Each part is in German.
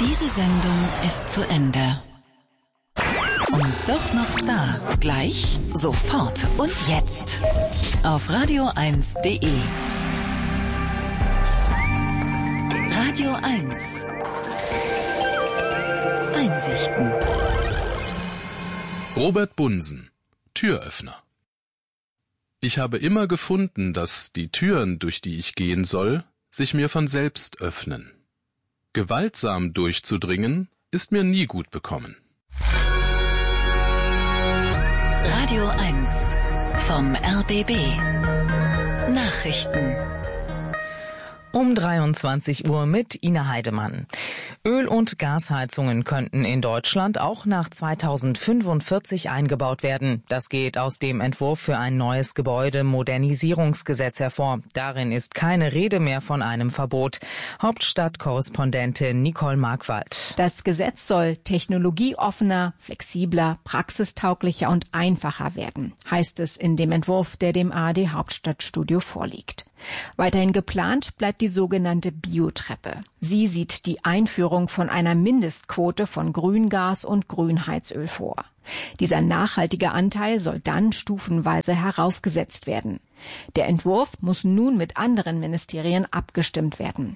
Diese Sendung ist zu Ende. Und doch noch da. Gleich, sofort und jetzt. Auf radio1.de. Radio 1. Einsichten. Robert Bunsen, Türöffner. Ich habe immer gefunden, dass die Türen, durch die ich gehen soll, sich mir von selbst öffnen. Gewaltsam durchzudringen, ist mir nie gut bekommen. Radio 1 vom RBB. Nachrichten. Um 23 Uhr mit Ina Heidemann. Öl- und Gasheizungen könnten in Deutschland auch nach 2045 eingebaut werden. Das geht aus dem Entwurf für ein neues Gebäudemodernisierungsgesetz hervor. Darin ist keine Rede mehr von einem Verbot. Hauptstadtkorrespondentin Nicole Markwald. Das Gesetz soll technologieoffener, flexibler, praxistauglicher und einfacher werden, heißt es in dem Entwurf, der dem ARD Hauptstadtstudio vorliegt. Weiterhin geplant bleibt die sogenannte Biotreppe. Sie sieht die Einführung von einer Mindestquote von Grüngas und Grünheizöl vor. Dieser nachhaltige Anteil soll dann stufenweise heraufgesetzt werden. Der Entwurf muss nun mit anderen Ministerien abgestimmt werden.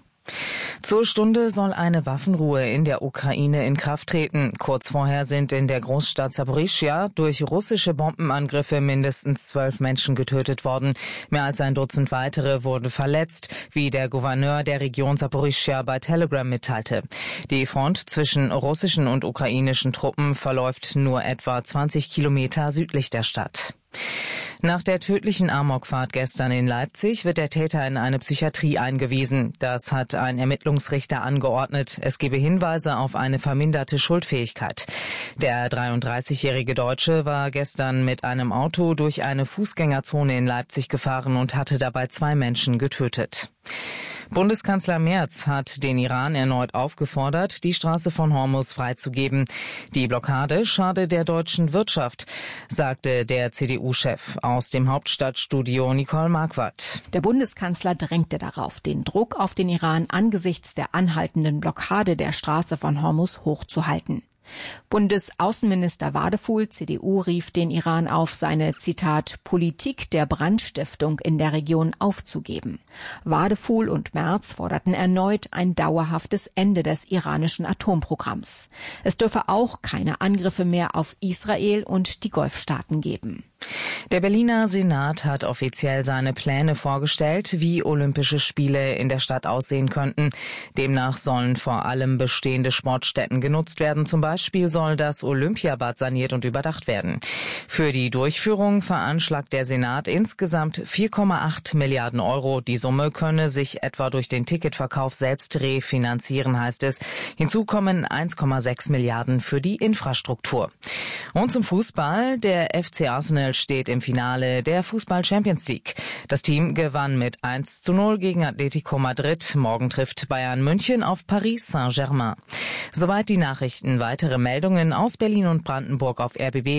Zur Stunde soll eine Waffenruhe in der Ukraine in Kraft treten. Kurz vorher sind in der Großstadt Saporischschja durch russische Bombenangriffe mindestens 12 Menschen getötet worden. Mehr als ein Dutzend weitere wurden verletzt, wie der Gouverneur der Region Saporischschja bei Telegram mitteilte. Die Front zwischen russischen und ukrainischen Truppen verläuft nur etwa 20 Kilometer südlich der Stadt. Nach der tödlichen Amokfahrt gestern in Leipzig wird der Täter in eine Psychiatrie eingewiesen. Das hat ein Ermittlungsrichter angeordnet. Es gebe Hinweise auf eine verminderte Schuldfähigkeit. Der 33-jährige Deutsche war gestern mit einem Auto durch eine Fußgängerzone in Leipzig gefahren und hatte dabei 2 Menschen getötet. Bundeskanzler Merz hat den Iran erneut aufgefordert, die Straße von Hormuz freizugeben. Die Blockade schade der deutschen Wirtschaft, sagte der CDU-Chef. Aus dem Hauptstadtstudio Nicole Markwald. Der Bundeskanzler drängte darauf, den Druck auf den Iran angesichts der anhaltenden Blockade der Straße von Hormuz hochzuhalten. Bundesaußenminister Wadefuhl, CDU, rief den Iran auf, seine, Zitat, Politik der Brandstiftung in der Region aufzugeben. Wadefuhl und Merz forderten erneut ein dauerhaftes Ende des iranischen Atomprogramms. Es dürfe auch keine Angriffe mehr auf Israel und die Golfstaaten geben. Der Berliner Senat hat offiziell seine Pläne vorgestellt, wie Olympische Spiele in der Stadt aussehen könnten. Demnach sollen vor allem bestehende Sportstätten genutzt werden. Zum Beispiel soll das Olympiabad saniert und überdacht werden. Für die Durchführung veranschlagt der Senat insgesamt 4,8 Milliarden Euro. Die Summe könne sich etwa durch den Ticketverkauf selbst refinanzieren, heißt es. Hinzu kommen 1,6 Milliarden für die Infrastruktur. Und zum Fußball. Der FC Arsenal steht im Finale der Fußball-Champions League. Das Team gewann mit 1:0 gegen Atletico Madrid. Morgen trifft Bayern München auf Paris Saint-Germain. Soweit die Nachrichten. Weitere Meldungen aus Berlin und Brandenburg auf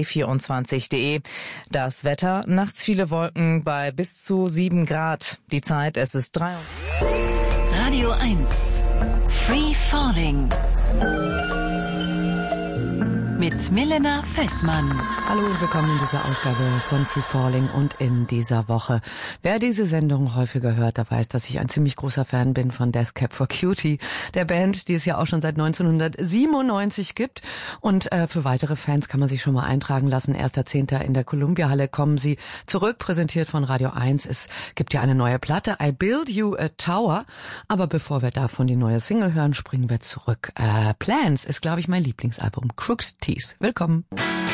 rbb24.de. Das Wetter, nachts viele Wolken bei bis zu 7 Grad. Die Zeit, es ist 3. Radio 1. Free Falling. Mit Milena Fessmann. Hallo und willkommen in dieser Ausgabe von Free Falling und in dieser Woche. Wer diese Sendung häufiger hört, der weiß, dass ich ein ziemlich großer Fan bin von Death Cab for Cutie, der Band, die es ja auch schon seit 1997 gibt. Und für weitere Fans kann man sich schon mal eintragen lassen. 1.10. in der Columbia-Halle kommen sie zurück, präsentiert von Radio 1. Es gibt ja eine neue Platte, I Build You a Tower. Aber bevor wir davon die neue Single hören, springen wir zurück. Plans ist, glaube ich, mein Lieblingsalbum. Crooked Teeth. Willkommen.